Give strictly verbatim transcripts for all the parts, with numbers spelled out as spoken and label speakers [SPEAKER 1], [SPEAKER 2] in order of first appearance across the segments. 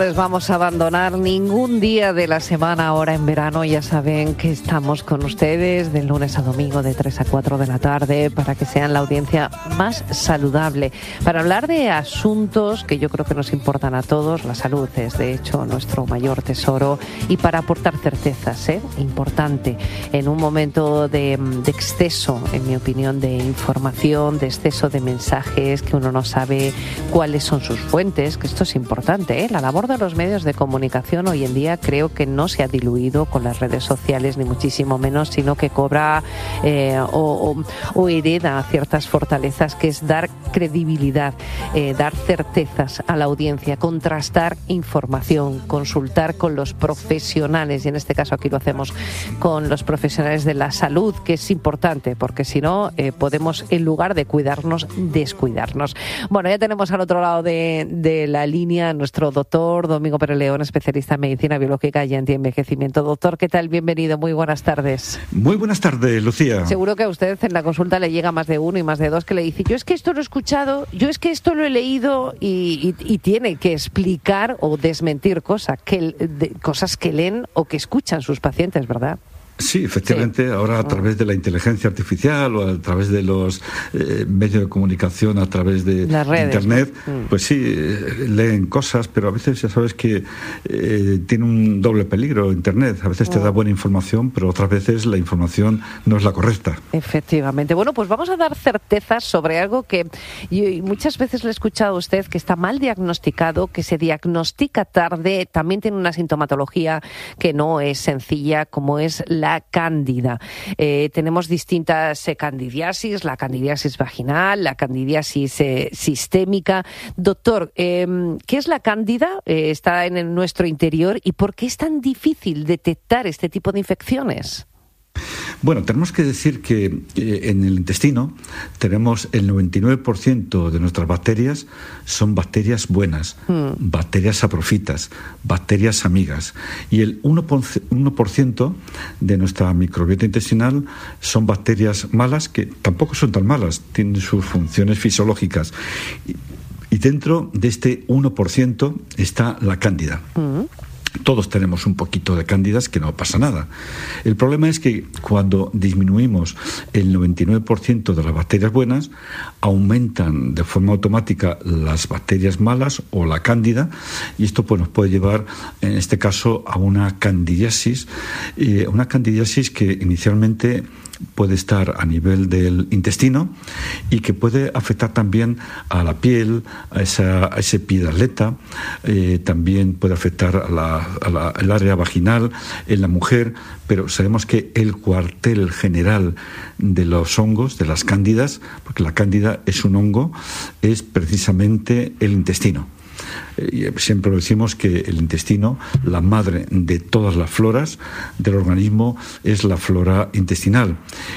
[SPEAKER 1] Pues vamos a abandonar ningún día de la semana ahora en verano. Ya saben que estamos con ustedes de lunes a domingo de tres a cuatro de la tarde para que sean la audiencia más saludable, para hablar de asuntos que yo creo que nos importan a todos. La salud es de hecho nuestro mayor tesoro, y para aportar certezas, ¿eh? Importante en un momento de, de exceso, en mi opinión, de información, de exceso de mensajes, que uno no sabe cuáles son sus fuentes, que esto es importante, ¿eh? La labor de los medios de comunicación hoy en día creo que no se ha diluido con las redes sociales, ni muchísimo menos, sino que cobra eh, o, o, o hereda ciertas fortalezas, que es dar credibilidad, eh, dar certezas a la audiencia, contrastar información, consultar con los profesionales, y en este caso aquí lo hacemos con los profesionales de la salud, que es importante, porque si no eh, podemos, en lugar de cuidarnos, descuidarnos. Bueno, ya tenemos al otro lado de, de la línea nuestro doctor Domingo Pérez León, especialista en medicina biológica y antienvejecimiento. Doctor, ¿qué tal? Bienvenido, muy buenas tardes.
[SPEAKER 2] Muy buenas tardes, Lucía.
[SPEAKER 1] Seguro que a usted en la consulta le llega más de uno y más de dos que le dice: yo es que esto lo he escuchado, yo es que esto lo he leído, y, y, y tiene que explicar o desmentir cosas que, de, cosas que leen o que escuchan sus pacientes, ¿verdad?
[SPEAKER 2] Sí, efectivamente, sí. Ahora a través de la inteligencia artificial o a través de los eh, medios de comunicación, a través de
[SPEAKER 1] las redes,
[SPEAKER 2] Internet,
[SPEAKER 1] ¿no?
[SPEAKER 2] Pues sí, eh, leen cosas, pero a veces ya sabes que eh, tiene un doble peligro Internet. A veces te da buena información, pero otras veces la información no es la correcta.
[SPEAKER 1] Efectivamente. Bueno, pues vamos a dar certezas sobre algo que y muchas veces le he escuchado a usted, que está mal diagnosticado, que se diagnostica tarde, también tiene una sintomatología que no es sencilla, como es la cándida. Eh, tenemos distintas eh, candidiasis, la candidiasis vaginal, la candidiasis eh, sistémica. Doctor, eh, ¿qué es la cándida? Eh, está en el, nuestro interior, ¿y por qué es tan difícil detectar este tipo de infecciones?
[SPEAKER 2] Bueno, tenemos que decir que eh, en el intestino tenemos el noventa y nueve por ciento de nuestras bacterias son bacterias buenas, mm. bacterias saprofitas, bacterias amigas, y el uno por ciento de nuestra microbiota intestinal son bacterias malas, que tampoco son tan malas, tienen sus funciones fisiológicas. Y, y dentro de este uno por ciento está la cándida. Mm. Todos tenemos un poquito de cándidas, que no pasa nada. El problema es que cuando disminuimos el noventa y nueve por ciento de las bacterias buenas, aumentan de forma automática las bacterias malas o la cándida, y esto pues nos puede llevar, en este caso, a una candidiasis, eh, una candidiasis que inicialmente puede estar a nivel del intestino y que puede afectar también a la piel, a, esa, a ese pie de atleta, eh, también puede afectar a la, a la, al área vaginal en la mujer, pero sabemos que el cuartel general de los hongos, de las cándidas, porque la cándida es un hongo, es precisamente el intestino. Siempre decimos que el intestino, la madre de todas las floras del organismo, es la flora intestinal.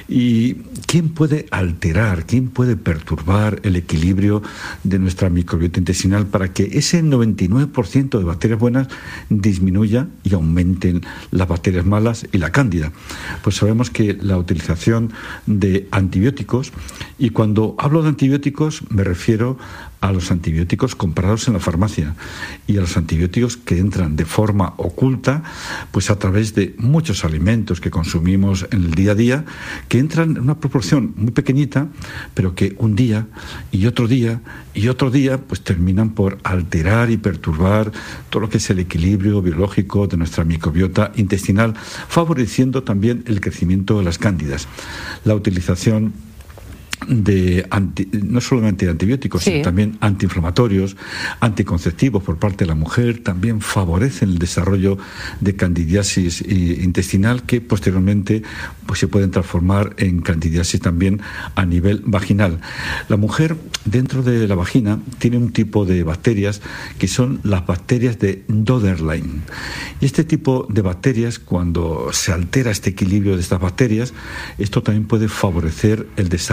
[SPEAKER 2] ¿Y quién puede alterar, quién puede perturbar el equilibrio de nuestra microbiota intestinal para que ese noventa y nueve por ciento de bacterias buenas disminuya y aumenten las bacterias malas y la cándida? Pues sabemos que la utilización de antibióticos, y cuando hablo de antibióticos me refiero a los antibióticos comprados en la farmacia y a los antibióticos que entran de forma oculta, pues a través de muchos alimentos que consumimos en el día a día, que entran en una proporción muy pequeñita, pero que un día y otro día y otro día pues terminan por alterar y perturbar todo lo que es el equilibrio biológico de nuestra microbiota intestinal, favoreciendo también el crecimiento de las cándidas. La utilización de anti, no solamente de antibióticos, sí, sino también antiinflamatorios, anticonceptivos por parte de la mujer, también favorecen el desarrollo de candidiasis intestinal, que posteriormente pues se pueden transformar en candidiasis también a nivel vaginal. La mujer, dentro de la vagina, tiene un tipo de bacterias que son las bacterias de Döderlein, y este tipo de bacterias, cuando se altera este equilibrio de estas bacterias, esto también puede favorecer el desarrollo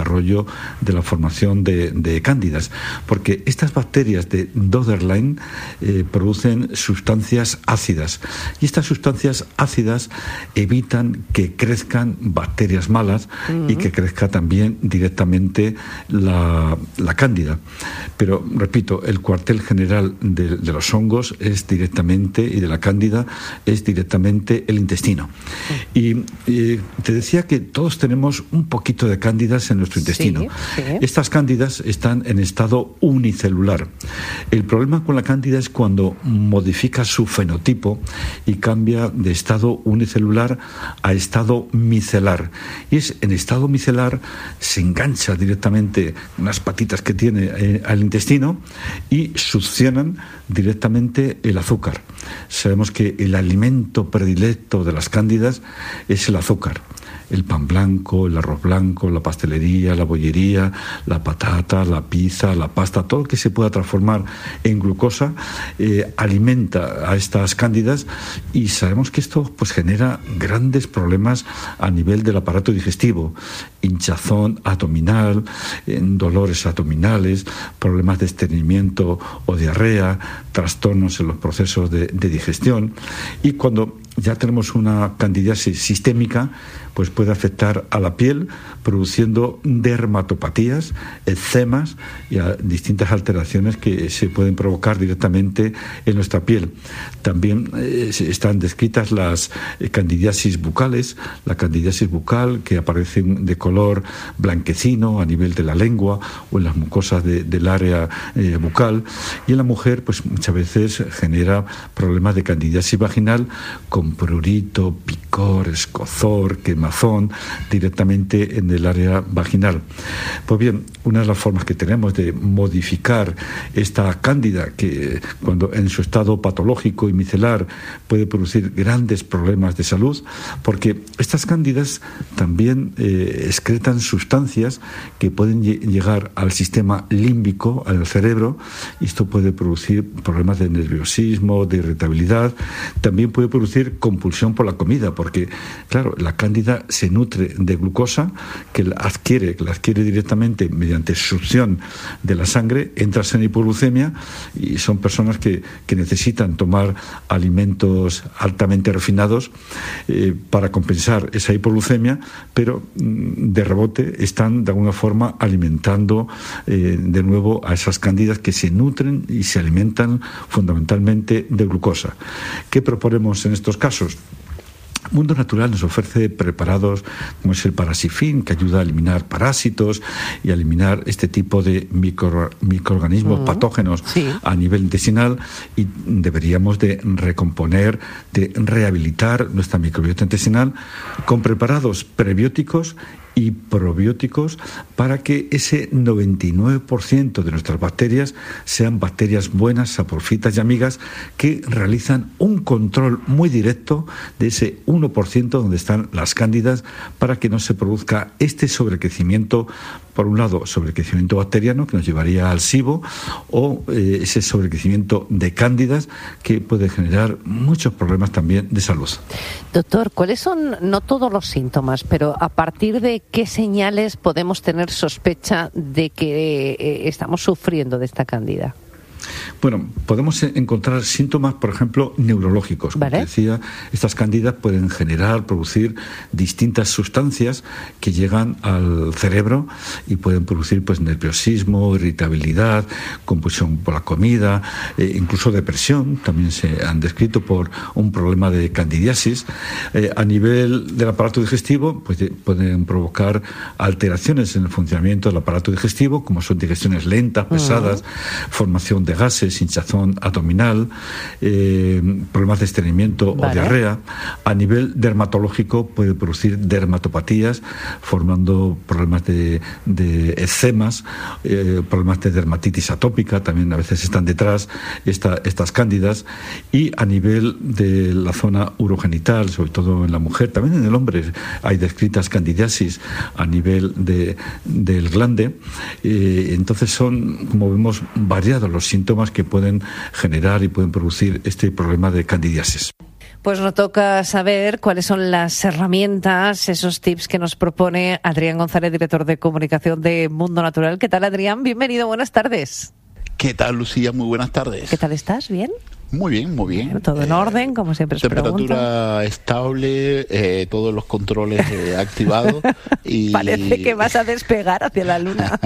[SPEAKER 2] de la formación de, de cándidas, porque estas bacterias de Döderlein eh, producen sustancias ácidas, y estas sustancias ácidas evitan que crezcan bacterias malas uh-huh. y que crezca también directamente la, la cándida. Pero, repito, el cuartel general de, de los hongos es directamente, y de la cándida, es directamente el intestino. Uh-huh. Y eh, te decía que todos tenemos un poquito de cándidas en nuestro intestino. Sí, sí. Estas cándidas están en estado unicelular. El problema con la cándida es cuando modifica su fenotipo y cambia de estado unicelular a estado micelar. Y es en estado micelar, se engancha directamente unas patitas que tiene eh, al intestino y succionan directamente el azúcar. Sabemos que el alimento predilecto de las cándidas es el azúcar. El pan blanco, el arroz blanco, la pastelería, la bollería, la patata, la pizza, la pasta, todo lo que se pueda transformar en glucosa eh, alimenta a estas cándidas, y sabemos que esto pues genera grandes problemas a nivel del aparato digestivo: hinchazón abdominal, eh, dolores abdominales, problemas de estreñimiento o diarrea, trastornos en los procesos de, de digestión. Y cuando ya tenemos una candidiasis sistémica, pues puede afectar a la piel, produciendo dermatopatías, eczemas y a distintas alteraciones que se pueden provocar directamente en nuestra piel. También eh, están descritas las eh, candidiasis bucales, la candidiasis bucal, que aparecen de color blanquecino a nivel de la lengua o en las mucosas de, del área eh, bucal, y en la mujer pues muchas veces genera problemas de candidiasis vaginal con prurito, picor, escozor, quemazón directamente en el área vaginal. Pues bien, una de las formas que tenemos de modificar esta cándida, que cuando en su estado patológico y micelar puede producir grandes problemas de salud, porque estas cándidas también eh, excretan sustancias que pueden llegar al sistema límbico, al cerebro, y esto puede producir problemas de nerviosismo, de irritabilidad. También puede producir compulsión por la comida, porque, claro, la cándida se nutre de glucosa que la adquiere, que la adquiere directamente mediante succión de la sangre, entras en hipoglucemia, y son personas que, que necesitan tomar alimentos altamente refinados eh, para compensar esa hipoglucemia, pero mm, de rebote están de alguna forma alimentando eh, de nuevo a esas cándidas que se nutren y se alimentan fundamentalmente de glucosa. ¿Qué proponemos en estos casos? Mundo Natural nos ofrece preparados como es el Parasifin, que ayuda a eliminar parásitos y a eliminar este tipo de micro, microorganismos uh-huh. patógenos sí. a nivel intestinal, y deberíamos de recomponer, de rehabilitar nuestra microbiota intestinal con preparados prebióticos y probióticos para que ese noventa y nueve por ciento de nuestras bacterias sean bacterias buenas, saprofitas y amigas, que realizan un control muy directo de ese uno por ciento donde están las cándidas, para que no se produzca este sobrecrecimiento, por un lado sobrecrecimiento bacteriano que nos llevaría al SIBO, o eh, ese sobrecrecimiento de cándidas que puede generar muchos problemas también de salud.
[SPEAKER 1] Doctor, ¿cuáles son, no todos los síntomas, pero a partir de qué señales podemos tener sospecha de que eh, estamos sufriendo de esta cándida?
[SPEAKER 2] Bueno, podemos encontrar síntomas, por ejemplo, neurológicos. Como ¿Vale? te decía, estas cándidas pueden generar, producir distintas sustancias que llegan al cerebro y pueden producir pues nerviosismo, irritabilidad, compulsión por la comida, eh, incluso depresión. También se han descrito por un problema de candidiasis. Eh, a nivel del aparato digestivo, pues pueden provocar alteraciones en el funcionamiento del aparato digestivo, como son digestiones lentas, pesadas, uh-huh. formación de gases, hinchazón abdominal, eh, problemas de estreñimiento vale. o diarrea. A nivel dermatológico puede producir dermatopatías, formando problemas de, de eczemas, eh, problemas de dermatitis atópica, también a veces están detrás esta, estas cándidas. Y a nivel de la zona urogenital, sobre todo en la mujer, también en el hombre hay descritas candidiasis a nivel de, del glande. Eh, entonces son, como vemos, variados los síntomas que pueden generar y pueden producir este problema de candidiasis.
[SPEAKER 1] Pues nos toca saber cuáles son las herramientas, esos tips que nos propone Adrián González, director de comunicación de Mundo Natural. ¿Qué tal, Adrián? Bienvenido, buenas tardes.
[SPEAKER 3] ¿Qué tal, Lucía? Muy buenas tardes.
[SPEAKER 1] ¿Qué tal estás? ¿Bien?
[SPEAKER 3] Muy bien, muy bien.
[SPEAKER 1] Bueno, todo en eh, orden, como siempre se pregunta.
[SPEAKER 3] Temperatura estable, eh, todos los controles eh, activados. Y...
[SPEAKER 1] Parece que vas a despegar hacia la luna.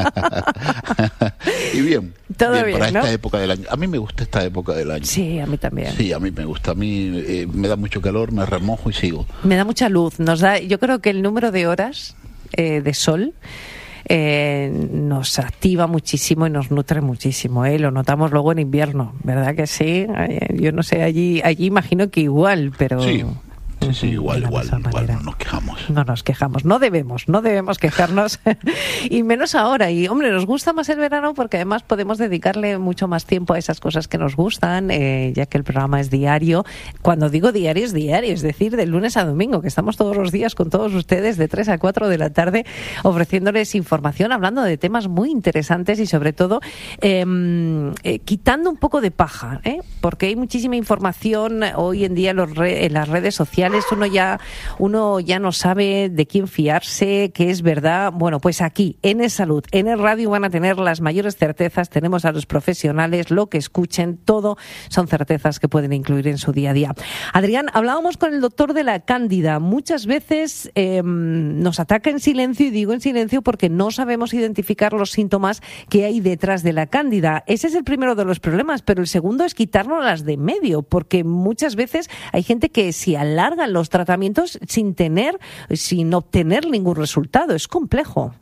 [SPEAKER 3] Y bien,
[SPEAKER 1] todo
[SPEAKER 3] bien,
[SPEAKER 1] bien,
[SPEAKER 3] para
[SPEAKER 1] ¿no?
[SPEAKER 3] esta época del año. A mí me gusta esta época del año.
[SPEAKER 1] Sí, a mí también.
[SPEAKER 3] Sí, a mí me gusta. A mí eh, me da mucho calor, me remojo y sigo.
[SPEAKER 1] Me da mucha luz. Nos da, yo creo que el número de horas eh, de sol Eh, nos activa muchísimo y nos nutre muchísimo, ¿eh? Lo notamos luego en invierno, ¿verdad que sí? Yo no sé, allí allí imagino que igual, pero...
[SPEAKER 3] Sí. Sí, sí, igual, igual, igual, no nos quejamos.
[SPEAKER 1] No nos quejamos, no debemos, no debemos quejarnos, y menos ahora. Y, hombre, nos gusta más el verano porque además podemos dedicarle mucho más tiempo a esas cosas que nos gustan, eh, ya que el programa es diario. Cuando digo diario, es diario, es decir, de lunes a domingo, que estamos todos los días con todos ustedes de tres a cuatro de la tarde, ofreciéndoles información, hablando de temas muy interesantes y, sobre todo, eh, eh, quitando un poco de paja, ¿eh? Porque hay muchísima información hoy en día en, los re- en las redes sociales. Uno ya, uno ya no sabe de quién fiarse, qué es verdad. Bueno, pues aquí, en Es Salud, en el radio van a tener las mayores certezas. Tenemos a los profesionales, lo que escuchen, todo son certezas que pueden incluir en su día a día. Adrián, hablábamos con el doctor de la Cándida. Muchas veces eh, nos ataca en silencio, y digo en silencio porque no sabemos identificar los síntomas que hay detrás de la Cándida. Ese es el primero de los problemas, pero el segundo es quitárnoslas de medio, porque muchas veces hay gente que se alarga los tratamientos sin tener, sin obtener ningún resultado. Es complejo.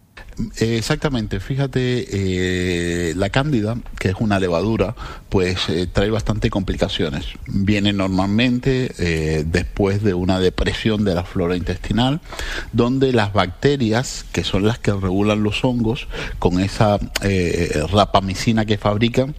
[SPEAKER 3] Exactamente, fíjate, eh, la cándida, que es una levadura, pues eh, trae bastante complicaciones. Viene normalmente eh, después de una depresión de la flora intestinal, donde las bacterias, que son las que regulan los hongos, con esa eh, rapamicina que fabrican,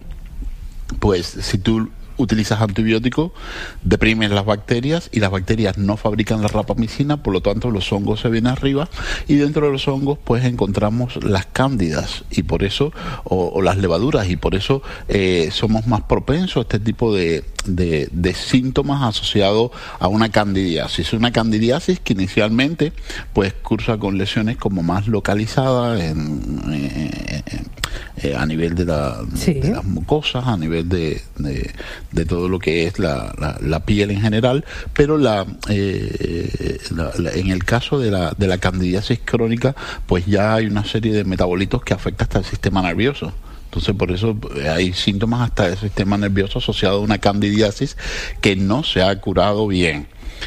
[SPEAKER 3] pues si tú utilizas antibióticos, deprimes las bacterias y las bacterias no fabrican la rapamicina, por lo tanto los hongos se vienen arriba y dentro de los hongos pues encontramos las cándidas y por eso, o, o las levaduras, y por eso eh, somos más propensos a este tipo de, de, de síntomas asociados a una candidiasis. Una candidiasis que inicialmente pues cursa con lesiones como más localizadas en, en, en, a nivel de, la,
[SPEAKER 1] sí.
[SPEAKER 3] de las mucosas, a nivel de, de de todo lo que es la, la, la piel en general, pero la, eh, la, la en el caso de la, de la candidiasis crónica, pues ya hay una serie de metabolitos que afectan hasta el sistema nervioso. Entonces, por eso hay síntomas hasta del sistema nervioso asociado a una candidiasis que no se ha curado bien.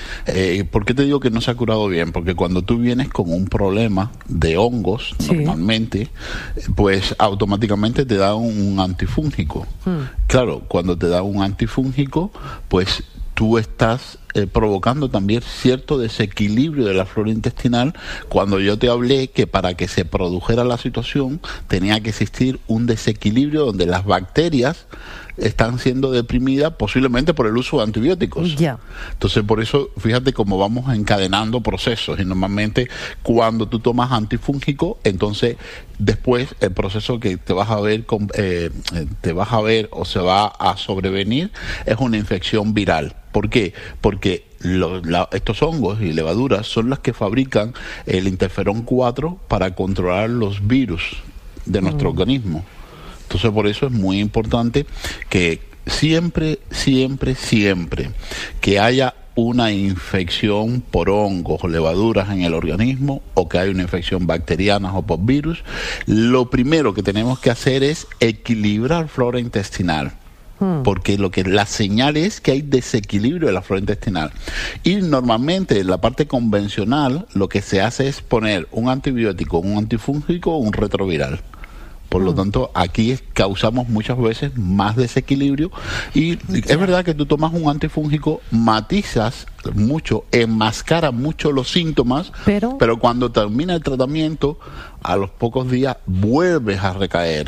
[SPEAKER 3] Eh, ¿Por qué te digo que no se ha curado bien? Porque cuando tú vienes con un problema de hongos, sí, normalmente, pues automáticamente te da un antifúngico. Hmm. Claro, cuando te da un antifúngico, pues tú estás eh, provocando también cierto desequilibrio de la flora intestinal, cuando yo te hablé que para que se produjera la situación tenía que existir un desequilibrio donde las bacterias están siendo deprimidas posiblemente por el uso de antibióticos.
[SPEAKER 1] Yeah.
[SPEAKER 3] Entonces, por eso, fíjate cómo vamos encadenando procesos, y normalmente cuando tú tomas antifúngico, entonces después el proceso que te vas a ver con, eh, te vas a ver o se va a sobrevenir es una infección viral. ¿Por qué? Porque lo, la, estos hongos y levaduras son las que fabrican el interferón cuatro para controlar los virus de nuestro mm. organismo. Entonces, por eso es muy importante que siempre, siempre, siempre que haya una infección por hongos o levaduras en el organismo, o que haya una infección bacteriana o por virus, lo primero que tenemos que hacer es equilibrar flora intestinal. Porque lo que la señal es que hay desequilibrio de la flora intestinal. Y normalmente en la parte convencional lo que se hace es poner un antibiótico, un antifúngico o un retroviral. Por lo tanto, aquí causamos muchas veces más desequilibrio, y es verdad que tú tomas un antifúngico, matizas mucho, enmascara mucho los síntomas, pero, pero cuando termina el tratamiento, a los pocos días vuelves a recaer.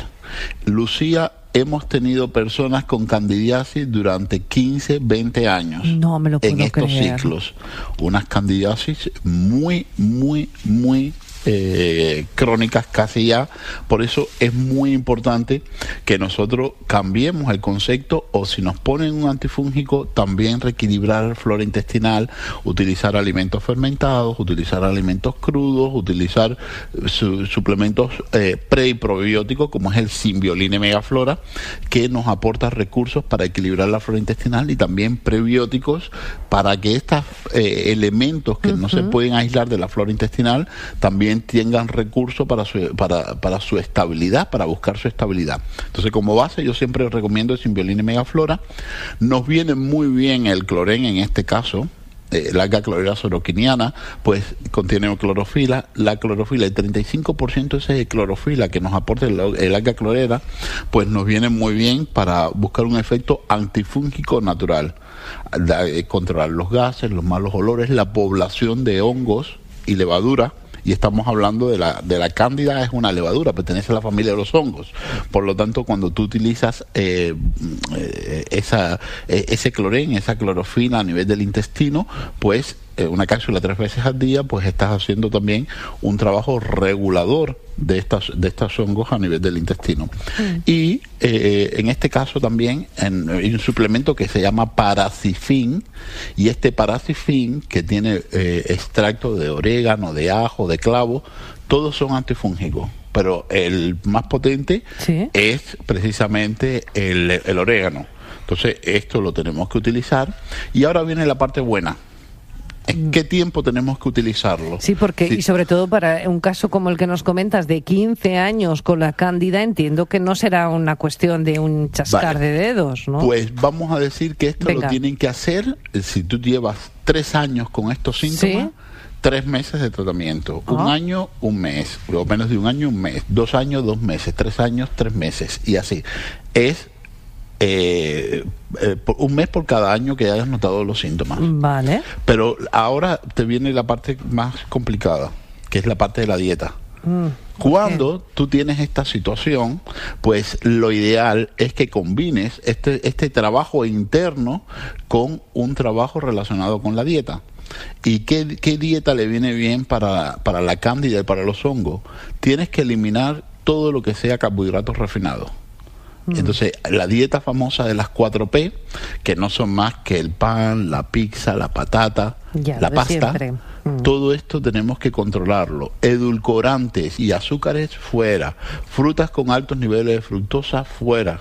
[SPEAKER 3] Lucía, hemos tenido personas con candidiasis durante quince, veinte años.
[SPEAKER 1] No me lo puedo
[SPEAKER 3] en estos
[SPEAKER 1] creer.
[SPEAKER 3] ciclos. Unas candidiasis muy, muy, muy eh, crónicas casi ya. Por eso es muy importante que nosotros cambiemos el concepto, o si nos ponen un antifúngico, también reequilibrar la flora intestinal, utilizar alimentos fermentados, utilizar alimentos crudos, utilizar su, suplementos eh, pre y probióticos como es el Symbioline Megaflora, que nos aporta recursos para equilibrar la flora intestinal, y también prebióticos para que estos eh, elementos que uh-huh. no se pueden aislar de la flora intestinal también tengan recursos para su, para, para su estabilidad, para buscar su estabilidad. Entonces, como base, yo siempre recomiendo el Symbioline Megaflora. Nos viene muy bien el clorén en este caso. Eh, la alga clorera soroquiniana, pues contiene clorofila. La clorofila, el treinta y cinco por ciento ese de clorofila que nos aporta el, el alga clorera, pues nos viene muy bien para buscar un efecto antifúngico natural, da, eh, controlar los gases, los malos olores, la población de hongos y levadura. Y estamos hablando de la de la cándida, es una levadura, pertenece a la familia de los hongos. Por lo tanto, cuando tú utilizas eh, eh, esa eh, ese clorén, esa clorofila a nivel del intestino, pues eh, una cápsula tres veces al día, pues estás haciendo también un trabajo regulador de estas de estos hongos a nivel del intestino. Mm. Y eh, en este caso también en, hay un suplemento que se llama Paracifin, y este Paracifin, que tiene eh, extracto de orégano, de ajo, de clavo, todos son antifúngicos, pero el más potente ¿sí? es precisamente el, el orégano. Entonces esto lo tenemos que utilizar, y ahora viene la parte buena. ¿En qué tiempo tenemos que utilizarlo?
[SPEAKER 1] Sí, porque, sí. y sobre todo para un caso como el que nos comentas de quince años con la cándida, entiendo que no será una cuestión de un chascar vale. de dedos, ¿no?
[SPEAKER 3] Pues vamos a decir que esto Venga. lo tienen que hacer si tú llevas tres años con estos síntomas. ¿Sí? Tres meses de tratamiento, uh-huh. un año, un mes, o menos de un año, un mes, dos años, dos meses, tres años, tres meses, y así. Es Eh, eh, por un mes por cada año que hayas notado los síntomas.
[SPEAKER 1] Vale.
[SPEAKER 3] Pero ahora te viene la parte más complicada, que es la parte de la dieta. Mm, Cuando okay. tú tienes esta situación, pues lo ideal es que combines este, este trabajo interno con un trabajo relacionado con la dieta. ¿Y qué, qué dieta le viene bien para, para la cándida y para los hongos? Tienes que eliminar todo lo que sea carbohidratos refinados. Entonces, la dieta famosa de las cuatro P, que no son más que el pan, la pizza, la patata, ya, la pasta, mm. todo esto tenemos que controlarlo. Edulcorantes y azúcares fuera, frutas con altos niveles de fructosa fuera.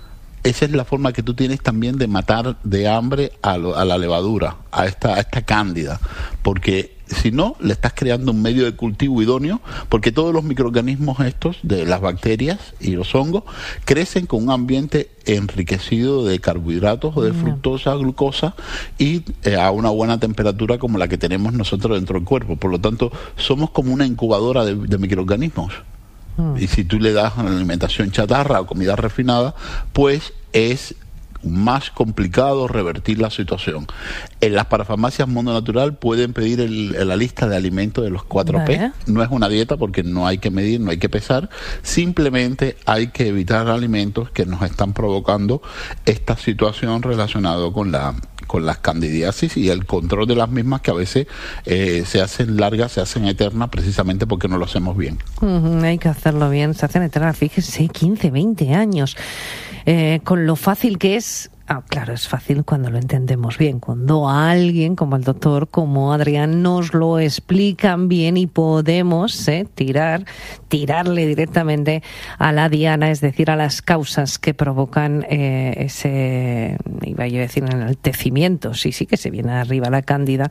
[SPEAKER 3] Esa es la forma que tú tienes también de matar de hambre a, lo, a la levadura, a esta, a esta cándida, porque si no, le estás creando un medio de cultivo idóneo, porque todos los microorganismos estos, de las bacterias y los hongos, crecen con un ambiente enriquecido de carbohidratos o de fructosa, glucosa, y eh, a una buena temperatura como la que tenemos nosotros dentro del cuerpo. Por lo tanto, somos como una incubadora de, de microorganismos. Mm. Y si tú le das una alimentación chatarra o comida refinada, pues es más complicado revertir la situación. En las parafarmacias Mundo Natural pueden pedir el, la lista de alimentos de los cuatro P. Vale. No es una dieta porque no hay que medir, no hay que pesar. Simplemente hay que evitar alimentos que nos están provocando esta situación relacionada con la con las candidiasis y el control de las mismas, que a veces eh, se hacen largas, se hacen eternas, precisamente porque no lo hacemos bien.
[SPEAKER 1] Uh-huh, hay que hacerlo bien, se hacen eternas, fíjese, quince, veinte años, eh, con lo fácil que es. Ah, claro, es fácil cuando lo entendemos bien, cuando alguien como el doctor, como Adrián, nos lo explican bien y podemos eh, tirar, tirarle directamente a la diana, es decir, a las causas que provocan eh, ese, iba yo a decir, enaltecimiento, sí, sí, que se viene arriba la cándida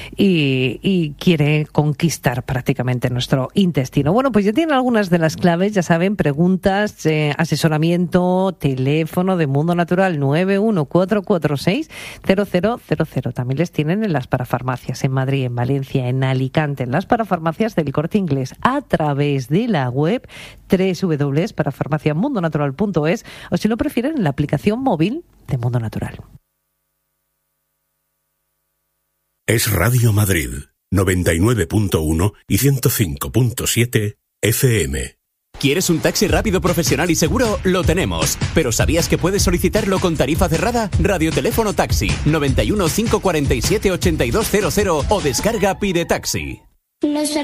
[SPEAKER 1] y, y quiere conquistar prácticamente nuestro intestino. Bueno, pues ya tienen algunas de las claves, ya saben, preguntas, eh, asesoramiento, teléfono de Mundo Natural nueve uno cuatro cuatro seis cero cero cero cero. También les tienen en las parafarmacias en Madrid, en Valencia, en Alicante, en las parafarmacias del Corte Inglés, a través de la web doble u doble u doble u punto parafarmacia mundo natural punto es, o si lo prefieren en la aplicación móvil de Mundo Natural.
[SPEAKER 4] Es Radio Madrid, noventa y nueve punto uno y ciento cinco punto siete F M.
[SPEAKER 5] ¿Quieres un taxi rápido, profesional y seguro? Lo tenemos. ¿Pero sabías que puedes solicitarlo con tarifa cerrada? Radioteléfono Taxi, noventa y uno, cinco cuarenta y siete, ochenta y dos cero cero o descarga Pide Taxi.
[SPEAKER 6] Los